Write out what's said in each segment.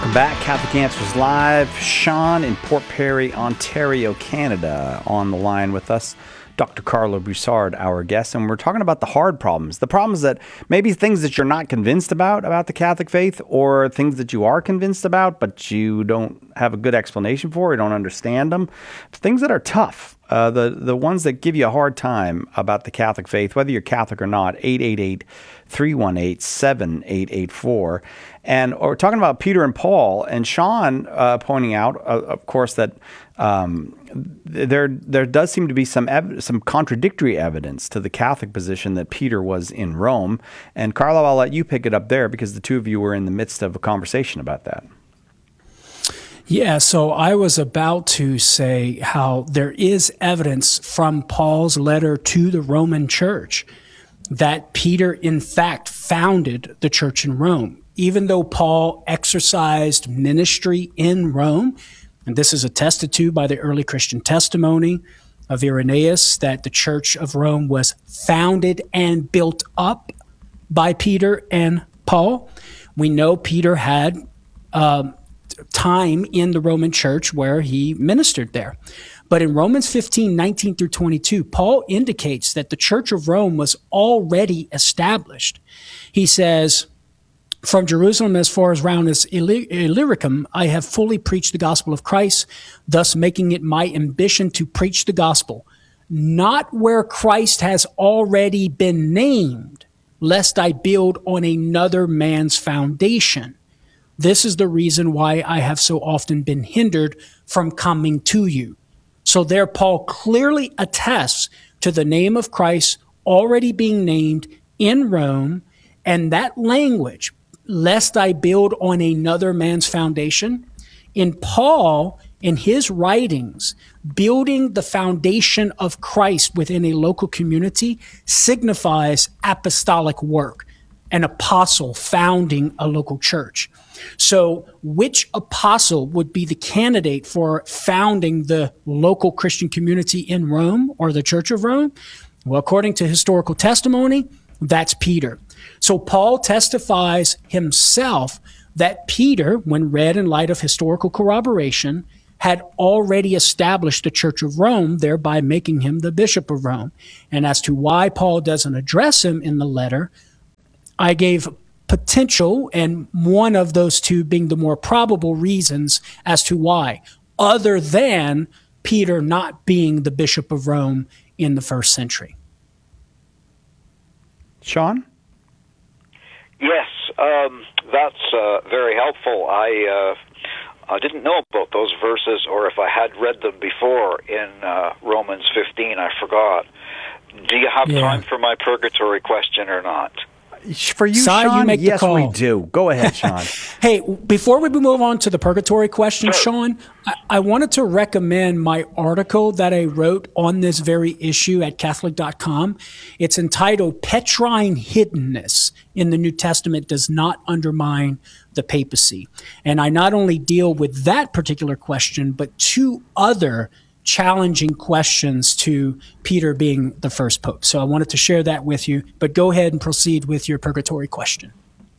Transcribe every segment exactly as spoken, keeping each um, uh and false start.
Welcome back. Catholic Answers Live. Sean in Port Perry, Ontario, Canada, on the line with us. Doctor Carlo Broussard, our guest, and we're talking about the hard problems, the problems that maybe things that you're not convinced about, about the Catholic faith, or things that you are convinced about, but you don't have a good explanation for, you don't understand them, things that are tough. Uh, the, the ones that give you a hard time about the Catholic faith, whether you're Catholic or not, eight eight eight, three one eight, seven eight eight four. And we're talking about Peter and Paul, and Sean uh, pointing out, uh, of course, that um, there there does seem to be some ev- some contradictory evidence to the Catholic position that Peter was in Rome. And Carlo, I'll let you pick it up there because the two of you were in the midst of a conversation about that. Yeah, so I was about to say how there is evidence from Paul's letter to the Roman church that Peter, in fact, founded the church in Rome. Even though Paul exercised ministry in Rome, and this is attested to by the early Christian testimony of Irenaeus, that the church of Rome was founded and built up by Peter and Paul. We know Peter had um, time in the Roman church where he ministered there. But in Romans fifteen, nineteen through twenty-two, Paul indicates that the church of Rome was already established. He says, "From Jerusalem as far as round as Illyricum, I have fully preached the gospel of Christ, thus making it my ambition to preach the gospel, not where Christ has already been named, lest I build on another man's foundation. This is the reason why I have so often been hindered from coming to you." So there Paul clearly attests to the name of Christ already being named in Rome, and that language, lest I build on another man's foundation. In Paul, in his writings, building the foundation of Christ within a local community signifies apostolic work, an apostle founding a local church. So which apostle would be the candidate for founding the local Christian community in Rome or the Church of Rome? Well, according to historical testimony, that's Peter. So Paul testifies himself that Peter, when read in light of historical corroboration, had already established the Church of Rome, thereby making him the Bishop of Rome. And as to why Paul doesn't address him in the letter, I gave potential, and one of those two being the more probable reasons as to why, other than Peter not being the Bishop of Rome in the first century. Sean? Yes, um, that's uh, very helpful. I uh, I didn't know about those verses, or if I had read them before in uh, Romans fifteen, I forgot. Do you have yeah. time for my purgatory question or not? For you, Si, Sean, you make the yes, call. we do. Go ahead, Sean. Hey, before we move on to the purgatory question, Sure. Sean, I, I wanted to recommend my article that I wrote on this very issue at Catholic dot com. It's entitled "Petrine Hiddenness in the New Testament Does Not Undermine the Papacy." And I not only deal with that particular question, but two other challenging questions to Peter being the first pope. So I wanted to share that with you, but go ahead and proceed with your purgatory question.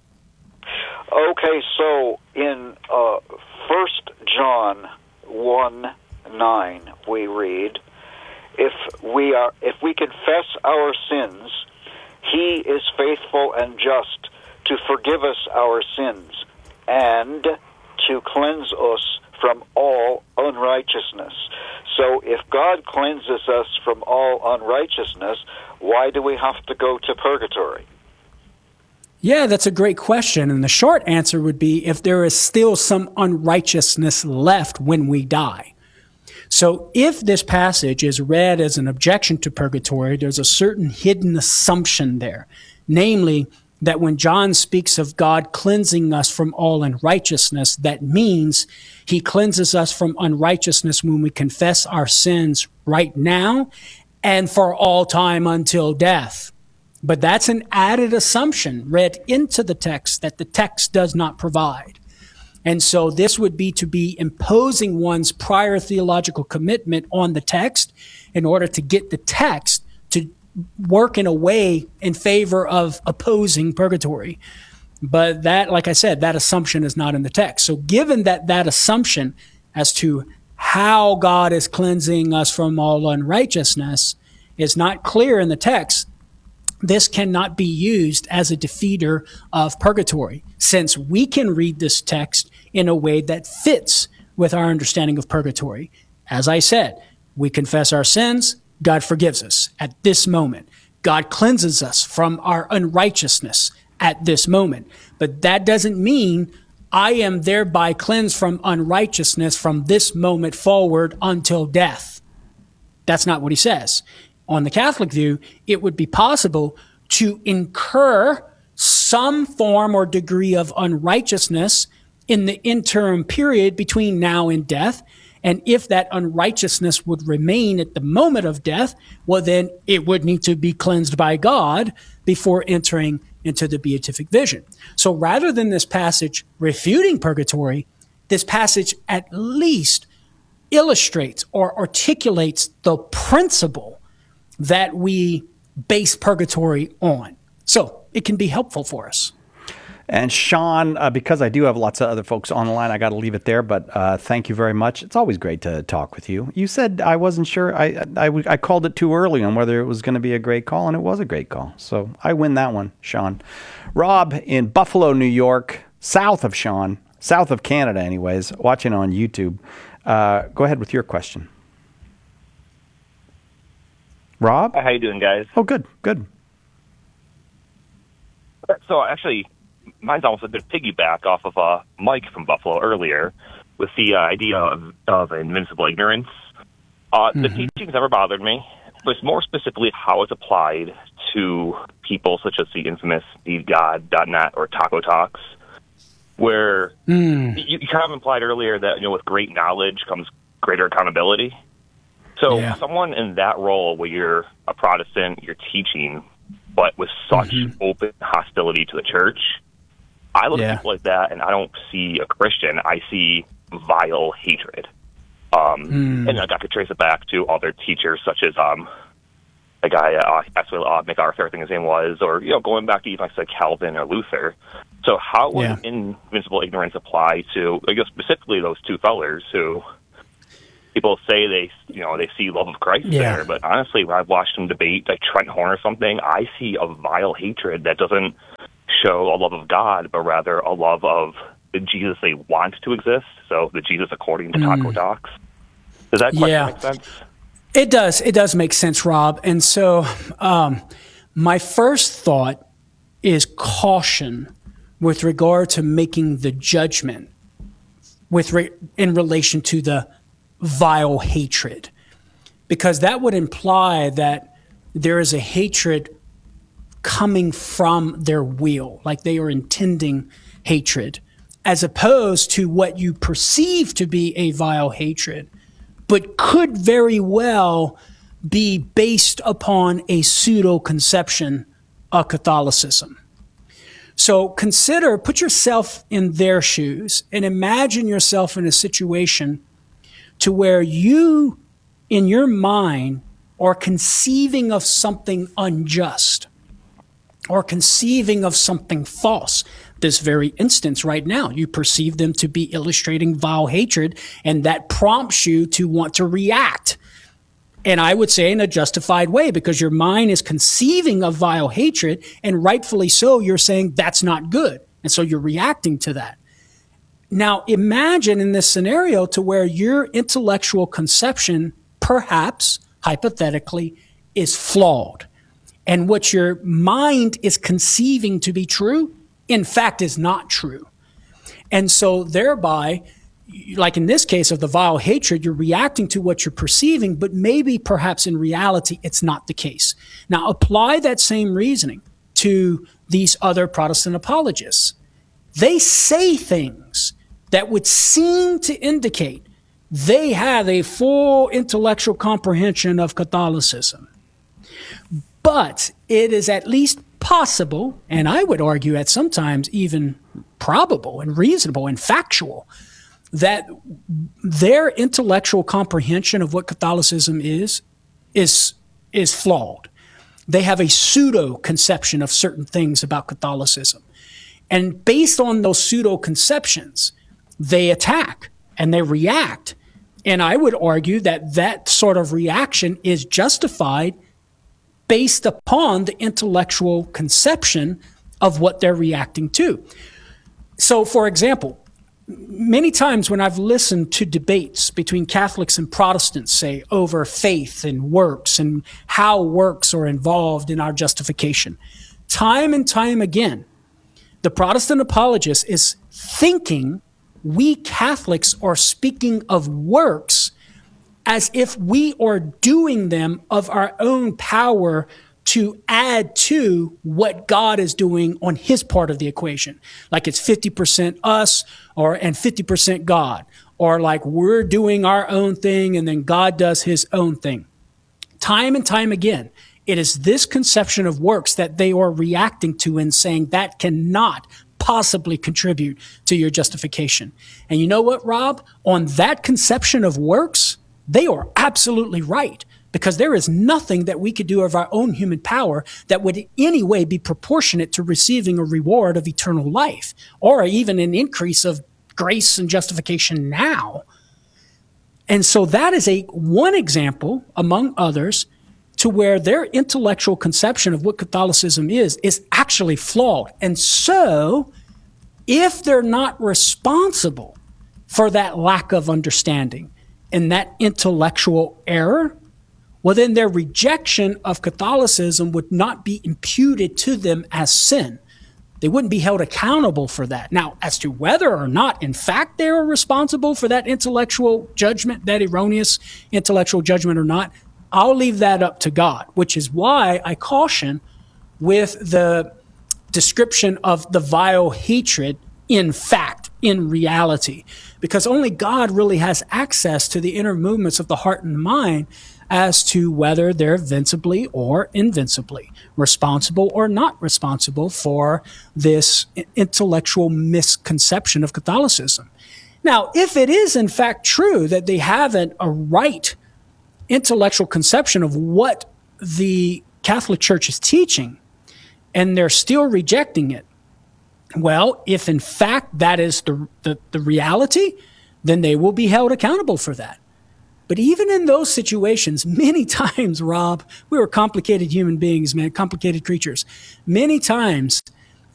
Okay, so in uh, First John one nine, we read, "If we are, if we confess our sins, He is faithful and just to forgive us our sins and to cleanse us from all unrighteousness." So if God cleanses us from all unrighteousness, why do we have to go to purgatory? Yeah, that's a great question. And the short answer would be if there is still some unrighteousness left when we die. So if this passage is read as an objection to purgatory, there's a certain hidden assumption there, namely that when John speaks of God cleansing us from all unrighteousness, that means he cleanses us from unrighteousness when we confess our sins right now and for all time until death. But that's an added assumption read into the text that the text does not provide. And so this would be to be imposing one's prior theological commitment on the text in order to get the text to work in a way in favor of opposing purgatory. But that, like I said, that assumption is not in the text. So given that that assumption as to how God is cleansing us from all unrighteousness is not clear in the text, this cannot be used as a defeater of purgatory, since we can read this text in a way that fits with our understanding of purgatory. As I said, we confess our sins, God forgives us at this moment. God cleanses us from our unrighteousness at this moment. But that doesn't mean I am thereby cleansed from unrighteousness from this moment forward until death. That's not what he says. On the Catholic view, it would be possible to incur some form or degree of unrighteousness in the interim period between now and death. And if that unrighteousness would remain at the moment of death, well, then it would need to be cleansed by God before entering into the beatific vision. So rather than this passage refuting purgatory, this passage at least illustrates or articulates the principle that we base purgatory on. So it can be helpful for us. And Sean, uh, because I do have lots of other folks on the line, I got to leave it there. But uh, thank you very much. It's always great to talk with you. You said I wasn't sure. I, I, I called it too early on whether it was going to be a great call, and it was a great call. So I win that one, Sean. Rob in Buffalo, New York, south of Sean, south of Canada anyways, watching on YouTube. Uh, go ahead with your question. Rob? How you doing, guys? Oh, good, good. So actually, mine's almost a bit piggyback off of uh, Mike from Buffalo earlier with the uh, idea of, of invincible ignorance. Uh, mm-hmm. The teaching's never bothered me, but it's more specifically how it's applied to people such as the infamous Need God dot net or Taco Talks, where mm. you, you kind of implied earlier that, you know, with great knowledge comes greater accountability. So yeah. someone in that role where you're a Protestant, you're teaching, but with such mm-hmm. open hostility to the church, I look yeah. at people like that, and I don't see a Christian. I see vile hatred. Um, mm. And like, I could trace it back to other teachers, such as um, the guy, uh, actually, uh, MacArthur, I think his name was, or, you know, going back to even like Calvin or Luther. So how would yeah. invincible ignorance apply to, I guess, specifically those two fellers who people say they, you know, they see love of Christ yeah. there, but honestly, when I've watched them debate, like Trent Horn or something, I see a vile hatred that doesn't show a love of God, but rather a love of the Jesus they want to exist. So the Jesus according to mm. Taco Talks. Does that question yeah. make sense? It does. It does make sense, Rob. And so um, my first thought is caution with regard to making the judgment with re- in relation to the vile hatred, because that would imply that there is a hatred coming from their will, like they are intending hatred, as opposed to what you perceive to be a vile hatred, but could very well be based upon a pseudo-conception of Catholicism. So consider, put yourself in their shoes and imagine yourself in a situation to where you, in your mind, are conceiving of something unjust or conceiving of something false. This very instance right now, you perceive them to be illustrating vile hatred, and that prompts you to want to react. And I would say in a justified way, because your mind is conceiving of vile hatred, and rightfully so, you're saying that's not good. And so you're reacting to that. Now, imagine in this scenario to where your intellectual conception, perhaps, hypothetically, is flawed. And what your mind is conceiving to be true, in fact, is not true. And so thereby, like in this case of the vile hatred, you're reacting to what you're perceiving, but maybe perhaps in reality, it's not the case. Now, apply that same reasoning to these other Protestant apologists. They say things that would seem to indicate they have a full intellectual comprehension of Catholicism. But it is at least possible, and I would argue at sometimes even probable and reasonable and factual, that their intellectual comprehension of what Catholicism is, is, is flawed. They have a pseudo conception of certain things about Catholicism. And based on those pseudo conceptions, they attack and they react. And I would argue that that sort of reaction is justified based upon the intellectual conception of what they're reacting to. So, for example, many times when I've listened to debates between Catholics and Protestants, say, over faith and works and how works are involved in our justification, time and time again, the Protestant apologist is thinking we Catholics are speaking of works as if we are doing them of our own power to add to what God is doing on his part of the equation. Like it's fifty percent us or and fifty percent God, or like we're doing our own thing and then God does his own thing. Time and time again, it is this conception of works that they are reacting to and saying that cannot possibly contribute to your justification. And you know what, Rob? On that conception of works, they are absolutely right, because there is nothing that we could do of our own human power that would in any way be proportionate to receiving a reward of eternal life, or even an increase of grace and justification now. And so that is a one example among others to where their intellectual conception of what Catholicism is, is actually flawed. And so if they're not responsible for that lack of understanding and that intellectual error, well, then their rejection of Catholicism would not be imputed to them as sin. They wouldn't be held accountable for that. Now, as to whether or not, in fact, they are responsible for that intellectual judgment, that erroneous intellectual judgment or not, I'll leave that up to God, which is why I caution with the description of the vile hatred in fact, in reality, because only God really has access to the inner movements of the heart and mind as to whether they're vincibly or invincibly responsible or not responsible for this intellectual misconception of Catholicism. Now, if it is in fact true that they haven't a right intellectual conception of what the Catholic Church is teaching, and they're still rejecting it, well, if in fact that is the, the, the reality, then they will be held accountable for that. But even in those situations, many times, Rob, we were complicated human beings, man, complicated creatures. Many times